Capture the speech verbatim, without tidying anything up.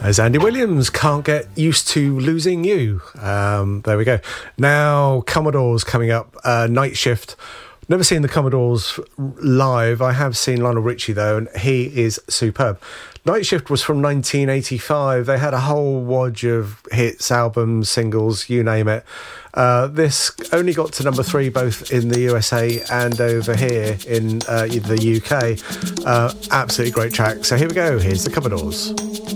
As Andy Williams, Can't Get Used to Losing You. Um, there we go. Now, Commodores coming up. Uh, Night Shift. Never seen the Commodores live. I have seen Lionel Richie, though, and he is superb. Night Shift was from nineteen eighty-five. They had a whole wodge of hits, albums, singles, you name it. Uh, this only got to number three both in the U S A and over here in uh, the U K. Uh, absolutely great track. So here we go. Here's the Commodores.